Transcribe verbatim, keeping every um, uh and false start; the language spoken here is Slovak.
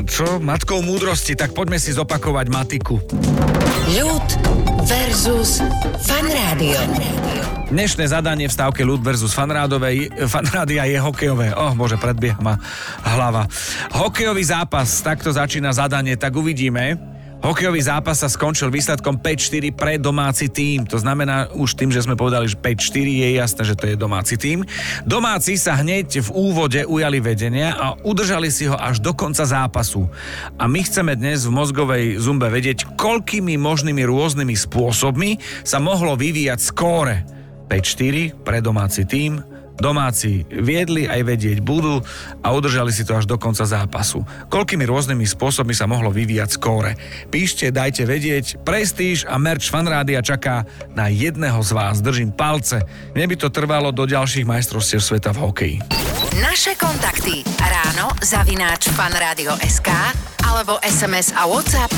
čo? Matkou múdrosti, tak poďme si zopakovať matiku. Ľud versus Fanrádio. Dnešné zadanie v stávke Ľud versus Fanrádovej, Fanrádia je hokejové. Oh, bože, predbieha ma hlava. Hokejový zápas, takto začína zadanie, tak uvidíme. Hokejový zápas sa skončil výsledkom päť štyri pre domáci tím. To znamená, už tým, že sme povedali, že päť štyri, je jasné, že to je domáci tím. Domáci sa hneď v úvode ujali vedenia a udržali si ho až do konca zápasu. A my chceme dnes v mozgovej zumbe vedieť, koľkými možnými rôznymi spôsobmi sa mohlo vyvíjať skóre. päť štyri pre domáci tím. Domáci viedli, aj vedieť budú a udržali si to až do konca zápasu. Koľkými rôznymi spôsobmi sa mohlo vyvíjať skóre? Píšte, dajte vedieť. Prestíž a merch Fanrádia čaká na jedného z vás. Držím palce. Mne by to trvalo do ďalších majstrovstiev sveta v hokeji. Naše kontakty ráno zavináč fanradio bodka es ká alebo es em es a WhatsApp